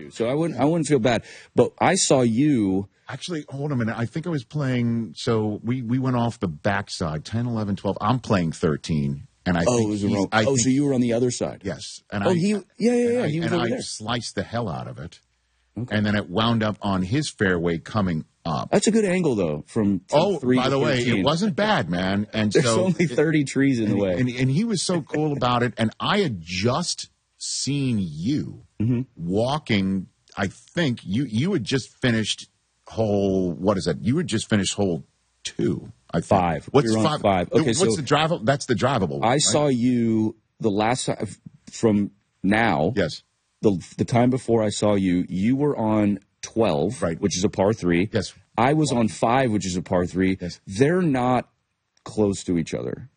you. So I wouldn't feel bad. But I saw you. Actually, hold a minute. I think I was playing. So we went off the backside, 10, 11, 12. I'm playing 13. And I think so you were on the other side. Yes. And he was over there. Sliced the hell out of it. Okay. And then it wound up on his fairway coming up. That's a good angle, though, from 3 by to the 13. way, it wasn't bad, man. And there's only 30 trees in the way. And he was so cool about it. And I had just seen you walking. I think you had just finished hole. What is it? You had just finished hole 2. I think. 5. What's You're 5? 5. Okay, what's the drivable? That's the drivable. I saw you the last time from now. Yes. The time before I saw you, you were on 12, right, which is a par 3. Yes. I was on 5, which is a par 3. Yes. They're not close to each other.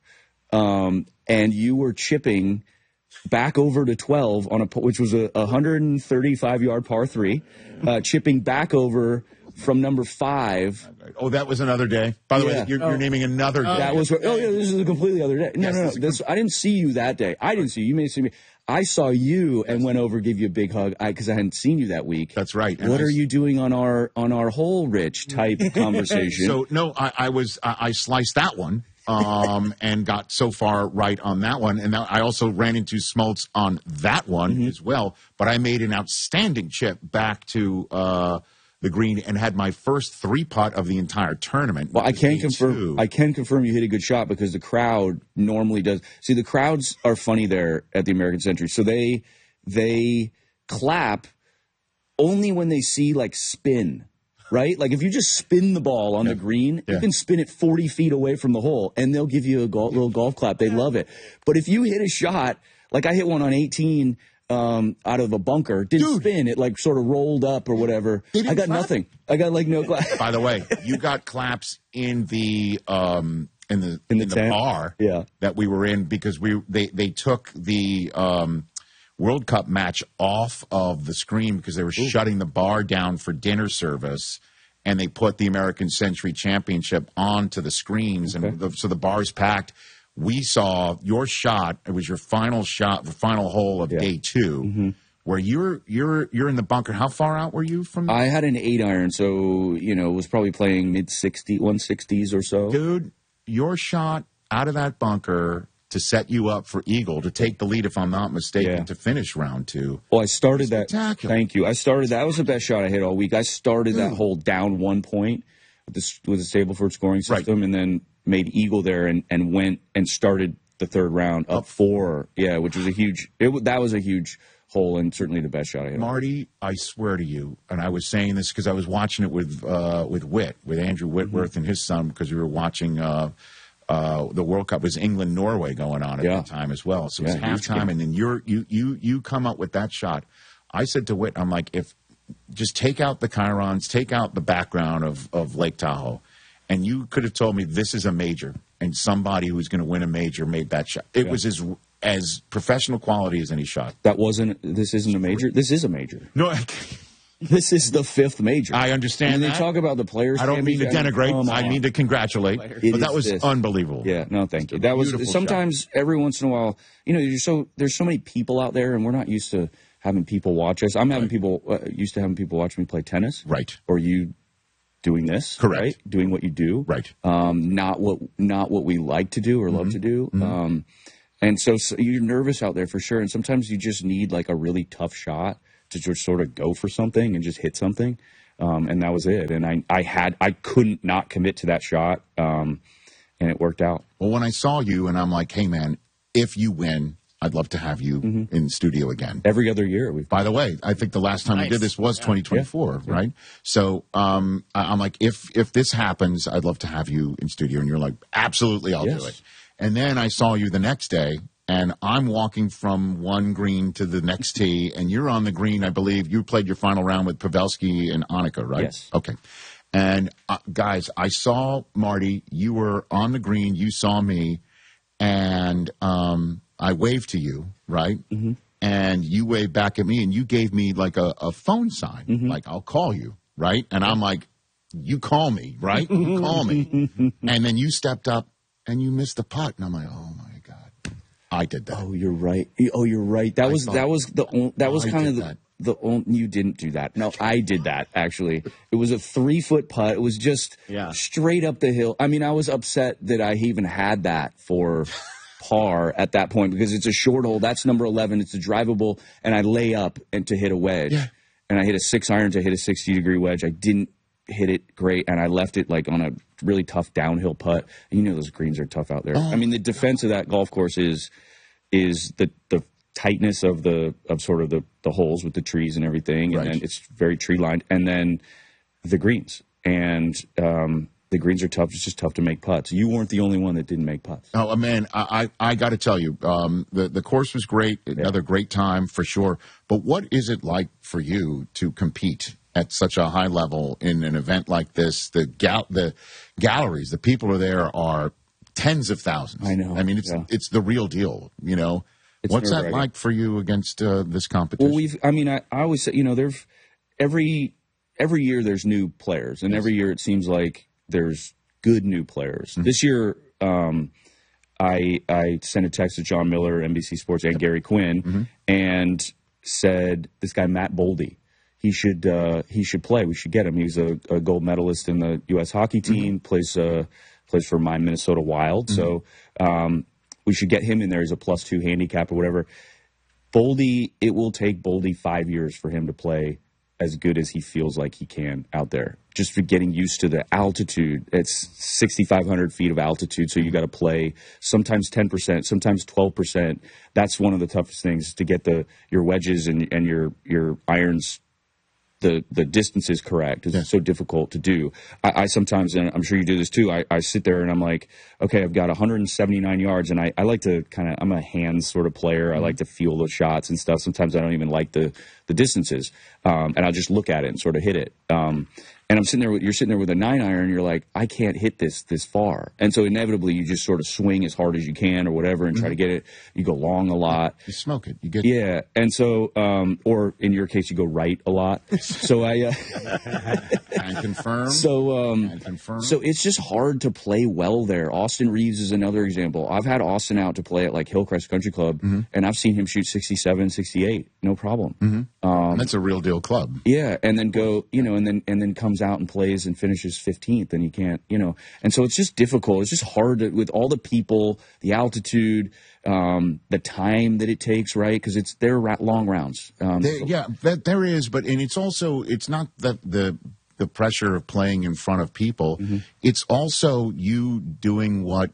And you were chipping back over to 12 on which was a 135-yard par 3, chipping back over from number 5. Oh, that was another day. By the way, you're naming another day. That was. This is a completely other day. No. I didn't see you that day. I didn't see you. You may have seen me. I saw you and went over, give you a big hug because I hadn't seen you that week. That's right. What are you doing on our hole, Rich? Type conversation. So no, I sliced that one. And got so far right on that one. And I also ran into Smoltz on that one as well. But I made an outstanding chip back to the green and had my first 3-putt of the entire tournament. Well, I can confirm you hit a good shot because the crowd normally does. See, the crowds are funny there at the American Century. So they clap only when they see like spin. Right? Like if you just spin the ball on the green, you can spin it 40 feet away from the hole and they'll give you a little golf clap. They love it. But if you hit a shot, like I hit one on 18 out of a bunker, didn't spin, it like sort of rolled up or whatever. I got nothing. I got like no clap. By the way, you got claps in the bar that we were in because they took the World Cup match off of the screen because they were shutting the bar down for dinner service, and they put the American Century Championship onto the screens, and so the bar's packed. We saw your shot. It was your final shot, the final hole of day 2, where you're in the bunker. How far out were you from? I had an 8-iron, so was probably playing mid-60s, 160s or so. Dude, your shot out of that bunker to set you up for eagle, to take the lead, if I'm not mistaken, to finish round 2. Well, I started that. Thank you. That was the best shot I hit all week. I started that hole down 1 point with the Stableford scoring system, and then made eagle there and went and started the third round up 4. Yeah, which was that was a huge hole and certainly the best shot I hit. Marty, I swear to you, and I was saying this because I was watching it with Andrew Whitworth and his son, because we were watching the World Cup. Was England-Norway going on at the time as well. So it was halftime, and then you come up with that shot. I said to Whit, I'm like, if just take out the chyrons, take out the background of Lake Tahoe, and you could have told me this is a major, and somebody who's going to win a major made that shot. It was as professional quality as any shot. This isn't a major? This is a major. No, this is the 5th major. I understand. And they talk about the players. I don't mean to denigrate. I mean to congratulate. But that was unbelievable. Yeah, no, thank you. That was sometimes shot. Every once in a while, there's so many people out there, and we're not used to having people watch us. I'm having people used to having people watch me play tennis. Right. Or you doing this. Correct. Right? Doing what you do. Right. Not what we like to do or love to do. And so you're nervous out there for sure. And sometimes you just need like a really tough shot to just sort of go for something and just hit something. And that was it. And I couldn't not commit to that shot. And it worked out. Well, when I saw you and I'm like, hey man, if you win, I'd love to have you in the studio again. Every other year. By the way, I think the last time we did this was 2024, right? So I'm like, if this happens, I'd love to have you in studio. And you're like, absolutely, I'll do it. And then I saw you the next day, and I'm walking from one green to the next tee, and you're on the green, I believe. You played your final round with Pavelski and Annika, right? Yes. Okay. And, guys, I saw Marty. You were on the green. You saw me. And I waved to you, right? Mm-hmm. And you waved back at me, and you gave me like a phone sign, like, I'll call you, right? And I'm like, you call me, right? You call me. And then you stepped up, and you missed the putt. And I'm like, oh, my God. I did that. Oh, you're right. That was kind of you didn't do that. No, I did that, actually. It was a 3-foot putt. It was just straight up the hill. I mean, I was upset that I even had that for par at that point because it's a short hole. That's number 11. It's a drivable, and I lay up and to hit a wedge. Yeah. And I hit a 6-iron to hit a 60-degree wedge. I didn't hit it great, and I left it like on a really tough downhill putt. And you know those greens are tough out there. I mean, the defense of that golf course is the tightness of sort of the holes with the trees and everything, and then it's very tree lined, and then the greens, and the greens are tough. It's just tough to make putts. You weren't the only one that didn't make putts. Oh man, I got to tell you, the course was great. Another great time for sure. But what is it like for you to compete at such a high level in an event like this? The galleries, the people are there are tens of thousands. I know. I mean, it's the real deal. You know. What's that like for you against this competition? Well, I always say, there's every year there's new players, and every year it seems like there's good new players. Mm-hmm. This year, I sent a text to John Miller, NBC Sports, and Gary Quinn, and said, this guy, Matt Boldy, he should play. We should get him. He's a gold medalist in the U.S. hockey team, plays for my Minnesota Wild. So, we should get him in there as a +2 handicap or whatever. Boldy, it will take Boldy 5 years for him to play as good as he feels like he can out there. Just for getting used to the altitude. It's 6,500 feet of altitude, so you got to play sometimes 10%, sometimes 12%. That's one of the toughest things, to get your wedges and your irons, the distance is correct. It's so difficult to do. I sometimes, and I'm sure you do this too, I sit there and I'm like, okay, I've got 179 yards, and I like to I'm a hands sort of player. I like to feel the shots and stuff. Sometimes I don't even like the distances. And I'll just look at it and sort of hit it. And you're sitting there with a 9-iron, and you're like, I can't hit this far. And so inevitably you just sort of swing as hard as you can or whatever and try to get it. You go long a lot. You smoke it. You get Yeah. And so, or in your case, you go right a lot. So I can confirm. So it's just hard to play well there. Austin Reeves is another example. I've had Austin out to play at like Hillcrest Country Club, and I've seen him shoot 67, 68, no problem. That's a real deal club. Yeah, and then go, and then comes out and plays and finishes 15th, and you can't, and so it's just difficult. It's just hard with all the people, the altitude, the time that it takes, right? Because they're long rounds. There is, but and it's not that the pressure of playing in front of people. It's also you doing what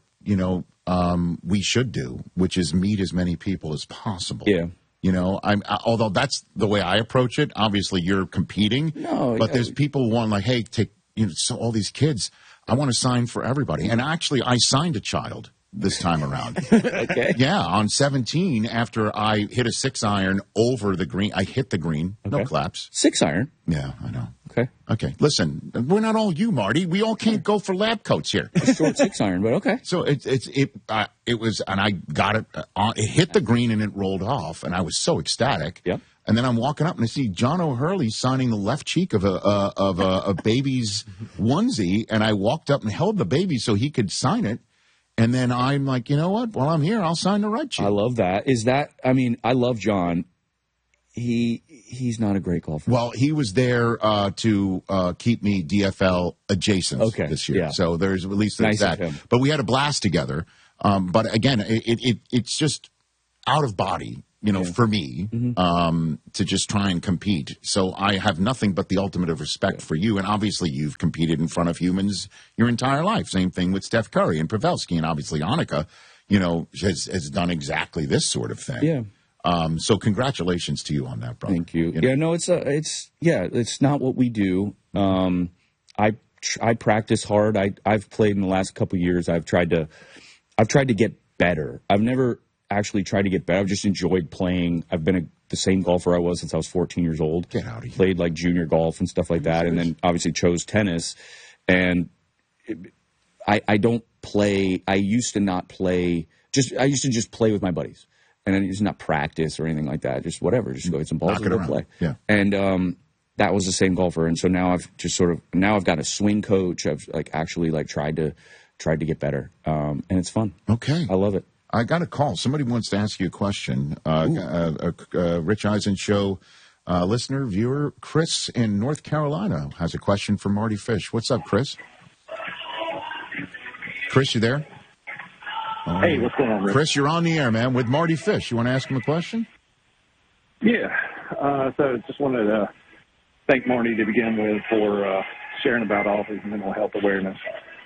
we should do, which is meet as many people as possible. Yeah. Although that's the way I approach it. Obviously, you're competing, but there's people want like, hey, take so all these kids. I want to sign for everybody, and actually, I signed a child this time around. Okay. Yeah, on 17, after I hit a 6-iron over the green, I hit the green, no claps. 6-iron. Yeah, I know. Okay. Listen, we're not all you, Marty. We all can't go for lab coats here. A short 6-iron, but okay. So it was, and I got it. It hit the green and it rolled off, and I was so ecstatic. Yep. And then I'm walking up and I see John O'Hurley signing the left cheek of a baby's onesie, and I walked up and held the baby so he could sign it. And then I'm like, you know what? While I'm here, I'll sign the right cheek. I love that. I love John. He's not a great golfer. Well, he was there to keep me DFL adjacent this year. Yeah. So there's at least nice that. Of him. But we had a blast together. But again, it's just out of body, for me, to just try and compete. So I have nothing but the ultimate of respect for you. And obviously you've competed in front of humans your entire life. Same thing with Steph Curry and Pavelski. And obviously Annika, has done exactly this sort of thing. Yeah. So congratulations to you on that, brother. Thank you. It's not what we do. I practice hard. I've played in the last couple of years. I've tried to get better. I've never actually tried to get better. I've just enjoyed playing. I've been the same golfer I was since I was 14 years old. Get out of here. Played like junior golf and stuff like that, and then obviously chose tennis. And I don't play. I used to not play. I used to just play with my buddies. And then just not practice or anything like that. Just whatever. Just go hit some balls and go play. Yeah. And that was the same golfer. And so now I've just I've got a swing coach. I've actually tried to get better. And it's fun. Okay. I love it. I got a call. Somebody wants to ask you a question. Rich Eisen show. Listener, viewer, Chris in North Carolina has a question for Marty Fish. What's up, Chris? Chris, you there? Hey, what's going on, Rick? Chris, you're on the air, man, with Marty Fish. You want to ask him a question? Yeah. So just wanted to thank Marty to begin with for sharing about all his mental health awareness.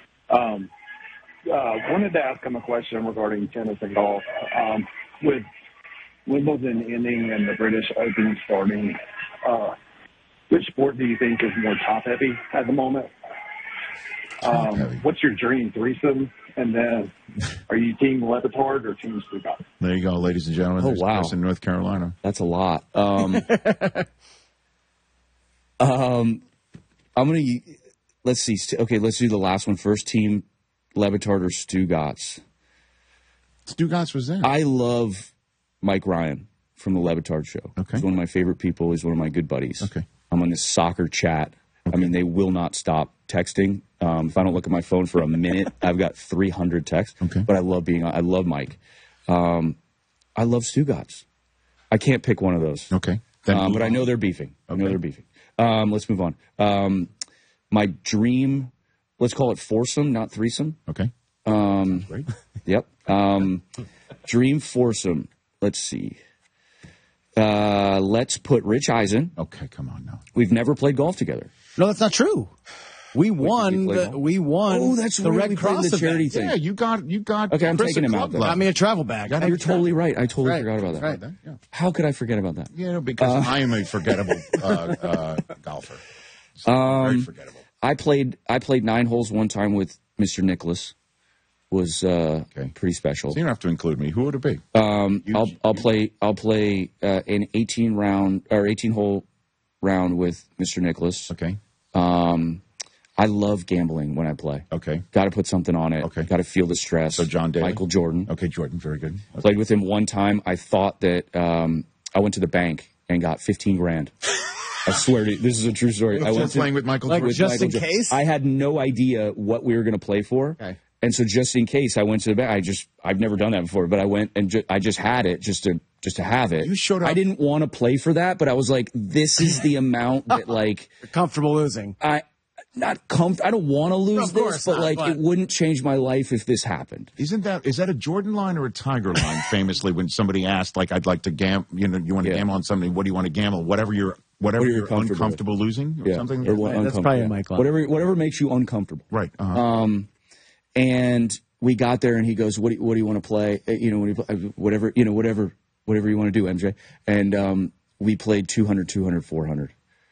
Wanted to ask him a question regarding tennis and golf. With Wimbledon ending and the British Open starting, which sport do you think is more top-heavy at the moment? What's your dream threesome? And then, are you Team Le Batard or Team Stuttgart? There you go, ladies and gentlemen. Oh, wow. Chris in North Carolina. That's a lot. I'm going to, let's see. Okay, let's do the last one first. Team Le Batard or Stugatz? Stugatz was there. I love Mike Ryan from the Le Batard show. Okay. He's one of my favorite people. He's one of my good buddies. Okay. I'm on this soccer chat. Okay. I mean, they will not stop texting. If I don't look at my phone for a minute, I've got 300 texts. Okay. But I love Mike. I love Stugatz. I can't pick one of those. Okay. But I know they're beefing. Let's move on. My dream, let's call it foursome, not threesome. Okay. Great. Yep. Dream foursome. Let's see. Let's put Rich Eisen. Okay, come on now. We've never played golf together. No, that's not true. We won. Oh, that's the right. Red Cross the charity event. thing. Yeah, you got. Okay, I'm Chris taking him out. Got me a travel bag. You're totally right. I totally Right. forgot about that. Right. Yeah. How could I forget about that? You know, because I am a forgettable golfer. Very forgettable. I played 9 holes one time with Mr. Nicholas. Was pretty special. So you don't have to include me. Who would it be? I'll play an 18 hole round with Mr. Nicholas. Okay. I love gambling when I play. Okay. Got to put something on it. Okay. Got to feel the stress. So John Daly. Michael Jordan. Okay, Jordan. Very good. Okay. Played with him one time. I thought that I went to the bank and got $15,000. I swear to you, this is a true story. I went playing with Michael Jordan. Just in case? I had no idea what we were going to play for. Okay. And so just in case, I went to the bank. I've never done that before, but I went and I just had it just to have it. You showed up. I didn't want to play for that, but I was like, this is the amount that like You're comfortable losing. I don't want to lose No, of course this, but not, like but- it wouldn't change my life if this happened. Is that a Jordan line or a Tiger line? Famously, when somebody asked, like, I'd like to gamble, you want to gamble on something. What do you want to gamble? Whatever you're uncomfortable losing, or something. Or what- That's probably Mike Line. whatever makes you uncomfortable. Right. And we got there, and he goes, "What do you want to play? Whatever you want to do, MJ." And we played $200,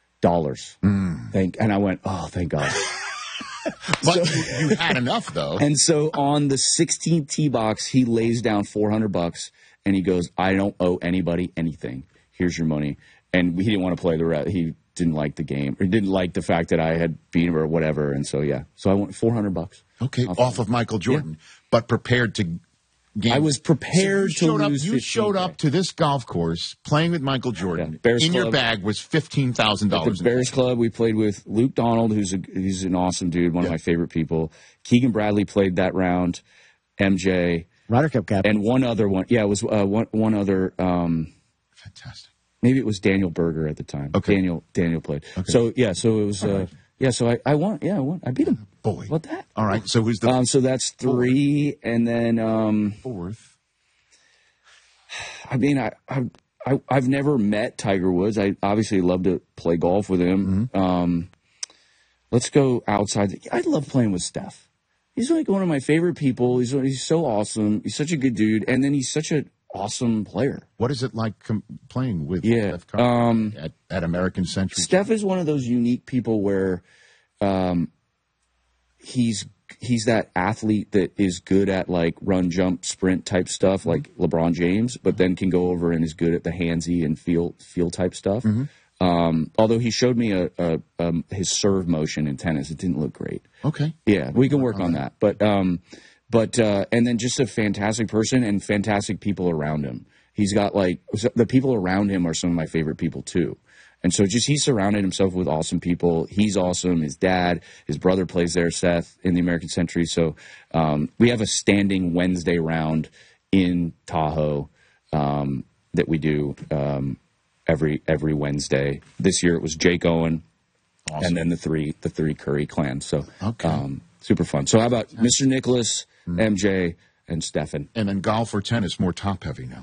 $400. And I went, "Oh, thank God." But you had enough though. And so on the 16th tee box, he lays down $400, and he goes, "I don't owe anybody anything. Here's your money." And he didn't want to play the rest. He didn't like the game, or didn't like the fact that I had beat him or whatever. And so so I went $400. Okay, off of Michael Jordan, but prepared to game. I was prepared to lose. You showed up to this golf course playing with Michael Jordan. Bears in your Club. bag was $15,000. At the Bears Club, we played with Luke Donald, he's an awesome dude, one of my favorite people. Keegan Bradley played that round. MJ. Ryder Cup captain. And one other one. Yeah, it was one other. Fantastic. Maybe it was Daniel Berger at the time. Okay. Daniel played. Okay. So it was. So I won. Yeah, I won. I beat him. Boy. What that? All right. So who's the So that's 3, and then fourth? I mean, I've never met Tiger Woods. I obviously love to play golf with him. Mm-hmm. Let's go outside. I love playing with Steph. He's like one of my favorite people. He's so awesome. He's such a good dude, and then he's such an awesome player. What is it like playing with Yeah. Steph Curry at American Century? Steph is one of those unique people where he's that athlete that is good at like run, jump, sprint type stuff, like LeBron James, but then can go over and is good at the handsy and feel type stuff. Although he showed me his serve motion in tennis, it didn't look great. Okay. Yeah, we can work on that. But and then just a fantastic person and fantastic people around him. He's got the people around him are some of my favorite people too. And so he surrounded himself with awesome people. He's awesome. His dad, his brother plays there, Seth, in the American Century. So we have a standing Wednesday round in Tahoe that we do. every Wednesday. This year it was Jake Owen, awesome. and then the three Curry clan. So super fun. So how about Mr. Nicholas, MJ, and Stefan? And then golf or tennis, more top heavy now.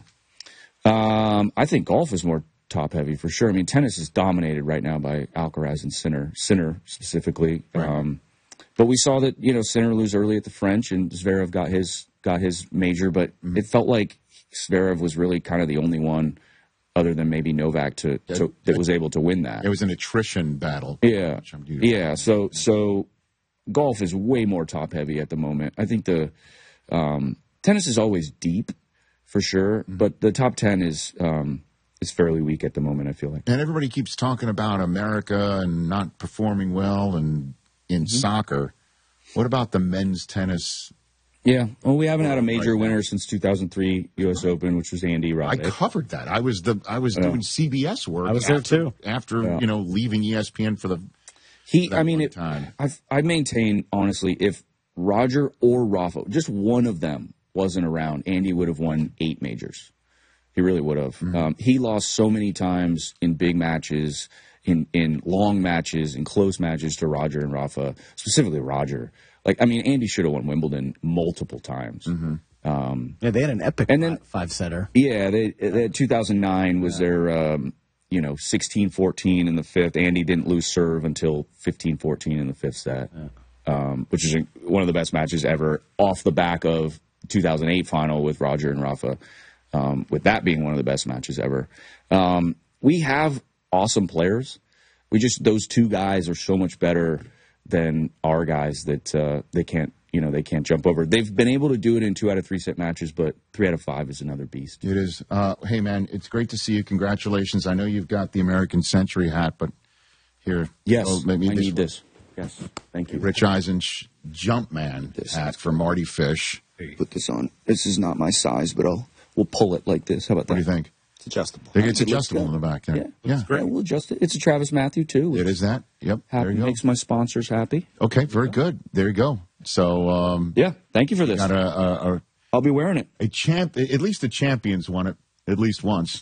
I think golf is more top heavy for sure. I mean, tennis is dominated right now by Alcaraz and Sinner specifically. Right. But we saw that Sinner lose early at the French, and Zverev got his major. But it felt like Zverev was really kind of the only one, other than maybe Novak, that was able to win that. It was an attrition battle. Yeah, yeah. So golf is way more top heavy at the moment. I think the tennis is always deep for sure, but the top 10 is fairly weak at the moment, I feel like. And everybody keeps talking about America and not performing well and in soccer. What about the men's tennis? Yeah. Well, we haven't had a major winner since 2003 U.S. Open, which was Andy Roddick. I covered that. I was doing CBS work. I was there too. After leaving ESPN for the time. I maintain, honestly, if Roger or Rafa, just one of them wasn't around, Andy would have won 8 majors. He really would have. He lost so many times in big matches, in long matches, in close matches to Roger and Rafa, specifically Roger. Andy should have won Wimbledon multiple times. Yeah, they had an epic five-setter. Yeah, they 2009 was their 16-14 in the fifth. Andy didn't lose serve until 15-14 in the fifth set, which is one of the best matches ever, off the back of 2008 final with Roger and Rafa, with that being one of the best matches ever. We have awesome players. Those two guys are so much better than our guys that they can't jump over. They've been able to do it in 2 out of 3 set matches, but 3 out of 5 is another beast. It is. Hey, man, it's great to see you. Congratulations. I know you've got the American Century hat, but here. Yes, I need this. Yes, thank you. Rich Eisen's Jumpman hat for Marty Fish. Put this on. This is not my size, but we'll pull it like this. How about that? What do you think? It's adjustable. It's adjustable in the back there. Yeah. Great. We'll adjust it. It's a Travis Matthew, too. It is that. Yep. Happy, there you go. Makes my sponsors happy. Okay, very good. There you go. So, thank you for this. I'll be wearing it. At least the champions won it at least once.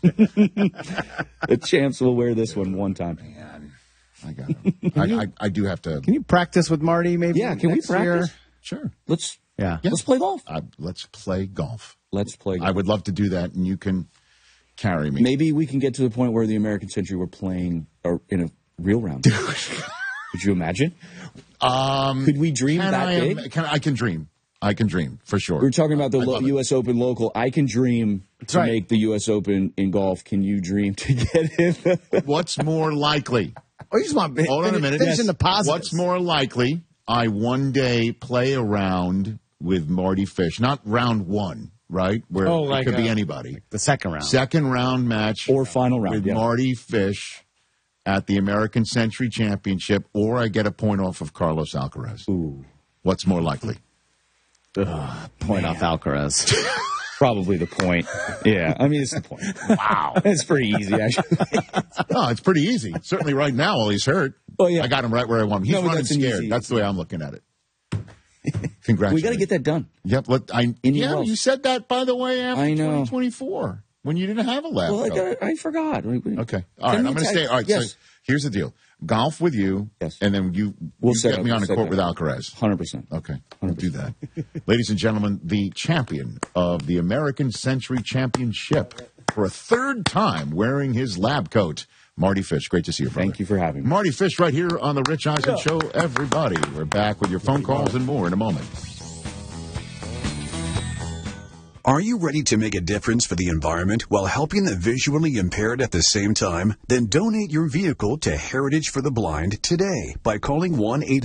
The champs will wear this one time. Man, I got it. I do have to. Can you practice with Marty maybe? Yeah, can we practice? Sure. Let's Let's play golf. Let's play golf. Let's play golf. I would love to do that, and you can carry me. Maybe we can get to the point where the American Century we're playing in a real round. Could you imagine? Could we dream big? I can dream. I can dream, for sure. We were talking about the U.S. Open local. I can dream to make the U.S. Open in golf. Can you dream to get in? What's more likely? Oh, you just want to Hold on a minute. Finish in the positives. What's more likely? I one day play a round with Marty Fish. Not round 1, right? Where it could be anybody. The second round. Second round match. Or final round. With Marty Fish at the American Century Championship, or I get a point off of Carlos Alcaraz. Ooh. What's more likely? Point off Alcaraz. Probably the point. Yeah, I mean, it's the point. Wow. It's pretty easy, actually. No, it's pretty easy. Certainly right now while he's hurt. Oh, yeah. I got him right where I want him. He's running scared. That's the way I'm looking at it. Congratulations. We got to get that done. Yep. You said that, by the way, after 2024, when you didn't have a lab. Well, I forgot. Okay. All right. I'm going to stay. All right. Yes. So here's the deal. Golf with you, and then you get me on the court with Alcaraz. 100%. Okay. We'll do that. Ladies and gentlemen, the champion of the American Century Championship for a 3rd time wearing his lab coat, Marty Fish. Great to see you, brother. Thank you for having me. Marty Fish right here on the Rich Eisen Show, everybody. We're back with your phone calls and more in a moment. Are you ready to make a difference for the environment while helping the visually impaired at the same time? Then donate your vehicle to Heritage for the Blind today by calling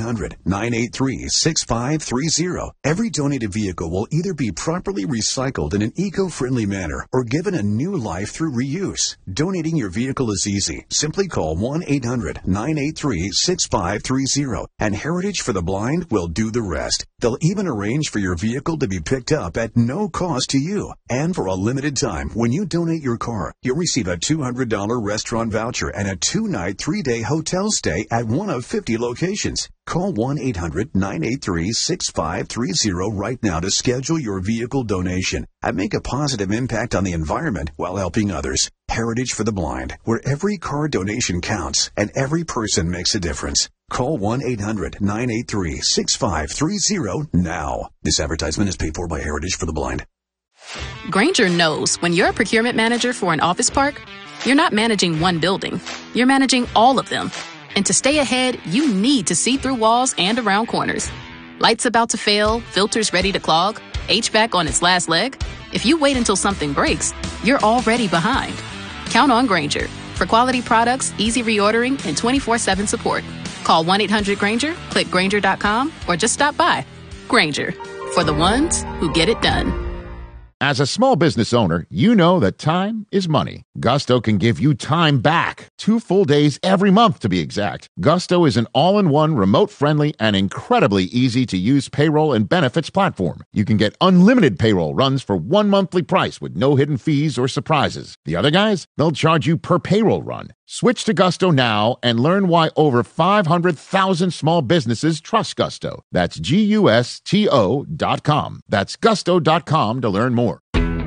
1-800-983-6530. Every donated vehicle will either be properly recycled in an eco-friendly manner or given a new life through reuse. Donating your vehicle is easy. Simply call 1-800-983-6530 and Heritage for the Blind will do the rest. They'll even arrange for your vehicle to be picked up at no cost to you. And for a limited time, when you donate your car, you'll receive a $200 restaurant voucher and a 2-night, 3-day hotel stay at one of 50 locations. Call 1-800-983-6530 right now to schedule your vehicle donation and make a positive impact on the environment while helping others. Heritage for the Blind, where every car donation counts and every person makes a difference. Call 1-800-983-6530 now. This advertisement is paid for by Heritage for the Blind. Grainger knows when you're a procurement manager for an office park, you're not managing one building. You're managing all of them. And to stay ahead, you need to see through walls and around corners. Lights about to fail, filters ready to clog, HVAC on its last leg. If you wait until something breaks, you're already behind. Count on Grainger for quality products, easy reordering, and 24/7 support. Call 1-800-GRAINGER, click Grainger.com, or just stop by. Grainger, for the ones who get it done. As a small business owner, you know that time is money. Gusto can give you time back. 2 full days every month, to be exact. Gusto is an all-in-one, remote-friendly, and incredibly easy-to-use payroll and benefits platform. You can get unlimited payroll runs for one monthly price with no hidden fees or surprises. The other guys, they'll charge you per payroll run. Switch to Gusto now and learn why over 500,000 small businesses trust Gusto. That's GUSTO.com. That's Gusto.com to learn more.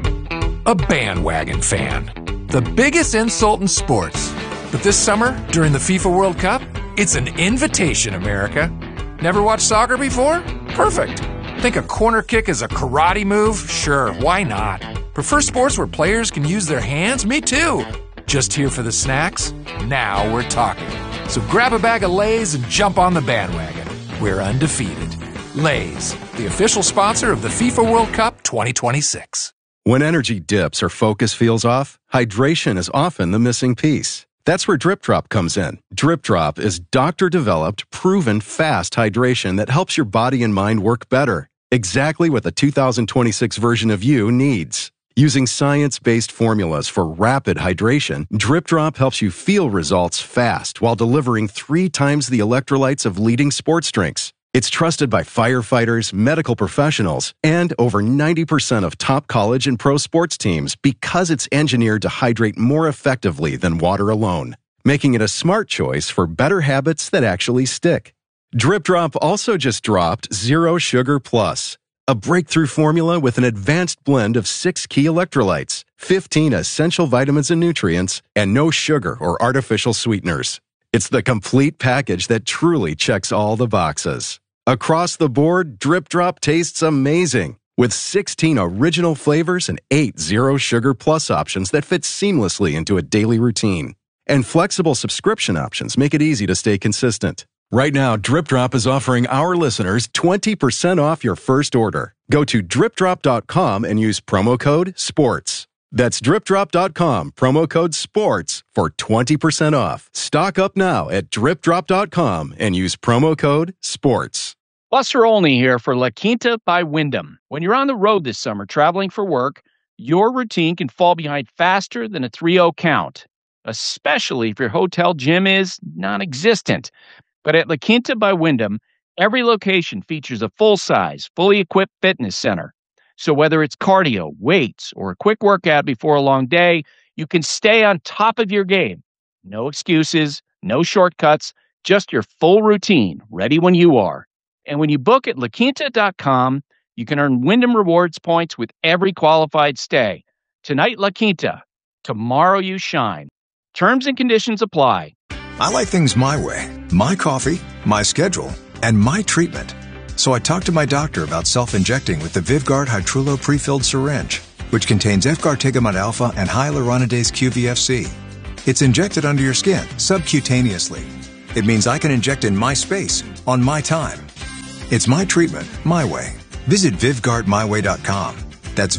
A bandwagon fan. The biggest insult in sports. But this summer, during the FIFA World Cup, it's an invitation, America. Never watched soccer before? Perfect. Think a corner kick is a karate move? Sure, why not? Prefer sports where players can use their hands? Me too. Just here for the snacks? Now we're talking. So grab a bag of Lay's and jump on the bandwagon. We're undefeated. Lay's, the official sponsor of the FIFA World Cup 2026. When energy dips or focus feels off, hydration is often the missing piece. That's where Drip Drop comes in. Drip Drop is doctor-developed, proven fast hydration that helps your body and mind work better. Exactly what the 2026 version of you needs. Using science-based formulas for rapid hydration, Drip Drop helps you feel results fast while delivering 3 times the electrolytes of leading sports drinks. It's trusted by firefighters, medical professionals, and over 90% of top college and pro sports teams because it's engineered to hydrate more effectively than water alone, making it a smart choice for better habits that actually stick. Drip Drop also just dropped Zero Sugar Plus, a breakthrough formula with an advanced blend of 6 key electrolytes, 15 essential vitamins and nutrients, and no sugar or artificial sweeteners. It's the complete package that truly checks all the boxes. Across the board, Drip Drop tastes amazing, with 16 original flavors and 8 Zero Sugar Plus options that fit seamlessly into a daily routine. And flexible subscription options make it easy to stay consistent. Right now, Drip Drop is offering our listeners 20% off your first order. Go to dripdrop.com and use promo code SPORTS. That's dripdrop.com, promo code SPORTS for 20% off. Stock up now at dripdrop.com and use promo code SPORTS. Buster Olney here for La Quinta by Wyndham. When you're on the road this summer traveling for work, your routine can fall behind faster than a 3-0 count, especially if your hotel gym is non-existent. But at La Quinta by Wyndham, every location features a full-size, fully equipped fitness center. So whether it's cardio, weights, or a quick workout before a long day, you can stay on top of your game. No excuses, no shortcuts, just your full routine, ready when you are. And when you book at LaQuinta.com, you can earn Wyndham Rewards points with every qualified stay. Tonight, La Quinta. Tomorrow, you shine. Terms and conditions apply. I like things my way. My coffee, my schedule, and my treatment. So I talked to my doctor about self-injecting with the Vyvgart Hytrulo prefilled syringe, which contains Efgartigimod alpha and hyaluronidase QVFC. It's injected under your skin, subcutaneously. It means I can inject in my space, on my time. It's my treatment, my way. Visit VyvgartMyWay.com. That's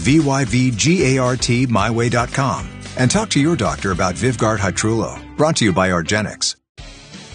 VYVGART myway.com. And talk to your doctor about Vyvgart Hytrulo, brought to you by Argenix.